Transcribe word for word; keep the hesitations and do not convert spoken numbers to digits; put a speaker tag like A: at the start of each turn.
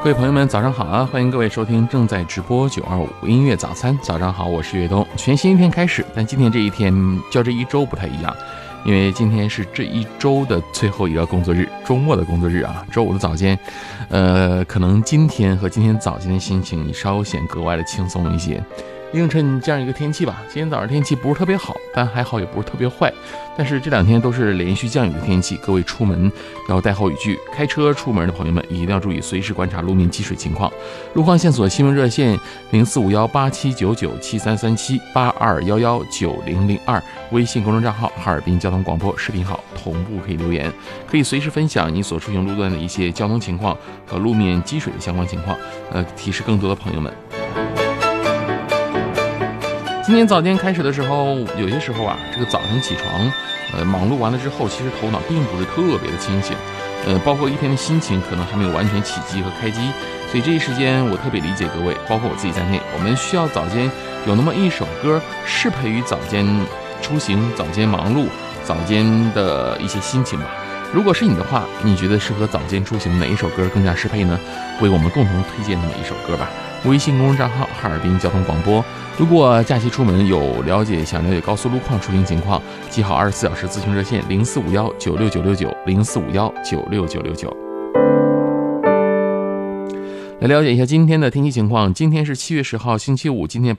A: 各位朋友们早上好啊，欢迎各位收听正在直播九二五音乐早餐。早上好，我是岳东。全新一天开始，但今天这一天较这一周不太一样，因为今天是这一周的最后一个工作日，周末的工作日啊。周五的早间，呃，可能今天和今天早间的心情稍显格外的轻松一些。映衬这样一个天气吧，今天早上天气不是特别好，但还好也不是特别坏。但是这两天都是连续降雨的天气，各位出门要带好雨具，开车出门的朋友们一定要注意随时观察路面积水情况。路况线索新闻热线零四五幺八七九九七三三七八二幺幺九零零二，微信公众账号哈尔滨交通广播视频号同步可以留言，可以随时分享你所出行路段的一些交通情况和路面积水的相关情况，呃，提示更多的朋友们。今天早间开始的时候，有些时候啊，这个早上起床，呃，忙碌完了之后，其实头脑并不是特别的清醒，呃，包括一天的心情可能还没有完全起机和开机，所以这一时间我特别理解各位，包括我自己在内，我们需要早间有那么一首歌适配于早间出行、早间忙碌、早间的一些心情吧。如果是你的话，你觉得适合早间出行哪一首歌更加适配呢？为我们共同推荐那么一首歌吧。微信公众账号哈尔滨交通广播。如果假期出门有了解想了解高速路况出行情况，记好二十四小时咨询热线零四五幺九六九六九零四五幺九六九六九。来了解一下今天的天气情况。今天是七月十号星期五，今天